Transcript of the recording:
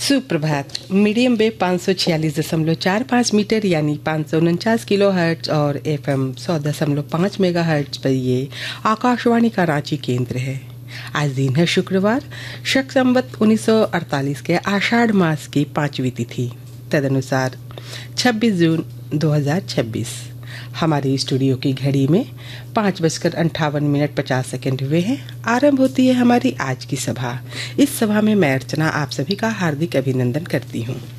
सुप्रभात। Medium wave 546.45 metre यानी 549 kilo hertz और FM 100.5 मेगा हर्ट्ज पर ये आकाशवाणी का रांची केंद्र है। आज दिन है शुक्रवार, शक संवत 1948 के आषाढ़ मास की 5वीं तिथि, तदनुसार 26 जून 2026। हमारी स्टूडियो की घड़ी में 5:58:50 हुए हैं। आरंभ होती है हमारी आज की सभा। इस सभा में मैं अर्चना आप सभी का हार्दिक अभिनंदन करती हूँ।